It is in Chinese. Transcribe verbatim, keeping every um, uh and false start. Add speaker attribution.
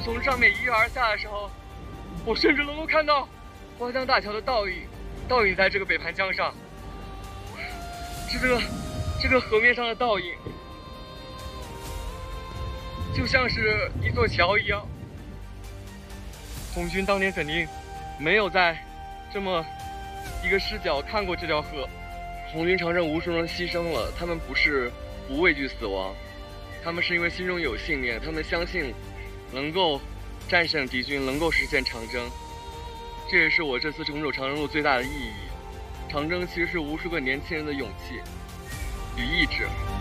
Speaker 1: 从上面一跃而下的时候，我甚至能够看到花江大桥的倒影，倒影在这个北盘江上。这个这个河面上的倒影，就像是一座桥一样。红军当年肯定没有在这么一个视角看过这条河。红军长征无数人牺牲了，他们不是不畏惧死亡，他们是因为心中有信念，他们相信能够战胜敌军，能够实现长征。这也是我这次重走长征路最大的意义。长征其实是无数个年轻人的勇气与意志。